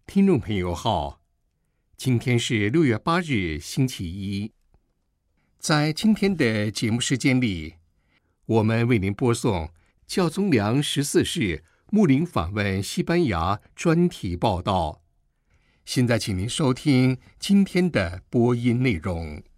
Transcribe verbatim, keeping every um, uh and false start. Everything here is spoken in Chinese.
听众朋友好，今天是六月八日，星期一。在今天的节目时间里，我们为您播送教宗良十四世牧灵访问西班牙专题报道。现在请您收听今天的播音内容。